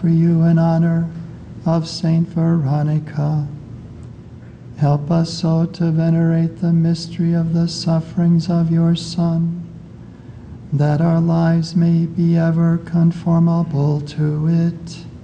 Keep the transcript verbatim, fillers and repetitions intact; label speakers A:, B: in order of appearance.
A: for you in honor of Saint Veronica. Help us so to venerate the mystery of the sufferings of your Son, that our lives may be ever conformable to it.